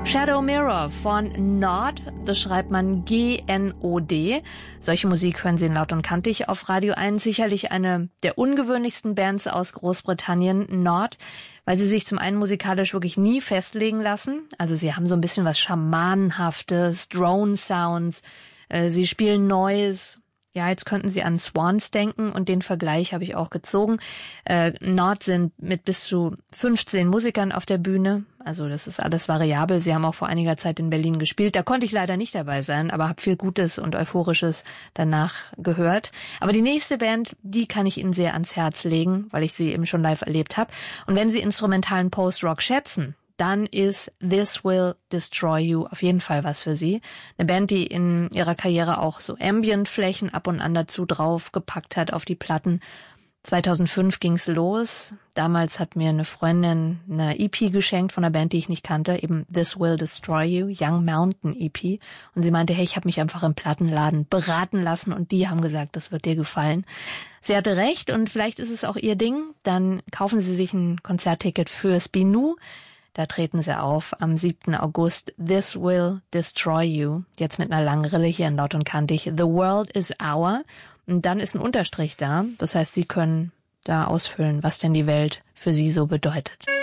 Shadow Mirror von Nod, das schreibt man G-N-O-D. Solche Musik hören Sie in Laut und Kantig auf Radio 1. Sicherlich eine der ungewöhnlichsten Bands aus Großbritannien, Nod, weil sie sich zum einen musikalisch wirklich nie festlegen lassen. Also sie haben so ein bisschen was Schamanenhaftes, Drone-Sounds, sie spielen Noise. Ja, jetzt könnten Sie an Swans denken und den Vergleich habe ich auch gezogen. Nod sind mit bis zu 15 Musikern auf der Bühne, also das ist alles variabel. Sie haben auch vor einiger Zeit in Berlin gespielt. Da konnte ich leider nicht dabei sein, aber habe viel Gutes und Euphorisches danach gehört. Aber die nächste Band, die kann ich Ihnen sehr ans Herz legen, weil ich sie eben schon live erlebt habe. Und wenn Sie instrumentalen Post-Rock schätzen, dann ist This Will Destroy You auf jeden Fall was für Sie. Eine Band, die in ihrer Karriere auch so Ambient-Flächen ab und an dazu draufgepackt hat auf die Platten. 2005 ging's los. Damals hat mir eine Freundin eine EP geschenkt von einer Band, die ich nicht kannte, eben This Will Destroy You, Young Mountain EP. Und sie meinte, hey, ich habe mich einfach im Plattenladen beraten lassen und die haben gesagt, das wird dir gefallen. Sie hatte recht und vielleicht ist es auch ihr Ding. Dann kaufen Sie sich ein Konzertticket für Spinu. Da treten sie auf am 7. August. This Will Destroy You. Jetzt mit einer langen Rille hier in Laut und Kantig. The World is Our. Und dann ist ein Unterstrich da. Das heißt, Sie können da ausfüllen, was denn die Welt für Sie so bedeutet.